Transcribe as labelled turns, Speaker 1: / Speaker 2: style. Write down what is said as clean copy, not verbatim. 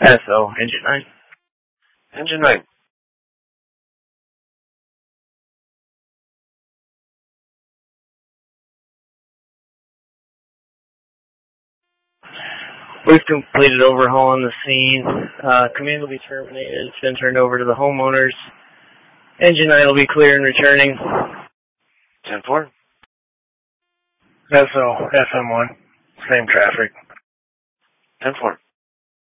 Speaker 1: SO, Engine 9.
Speaker 2: Engine 9.
Speaker 1: We've completed overhaul on the scene. Command will be terminated. It's been turned over to the homeowners. Engine 9 will be clear and returning.
Speaker 2: 10-4.
Speaker 3: SO, FM1. Same traffic.
Speaker 2: 10-4.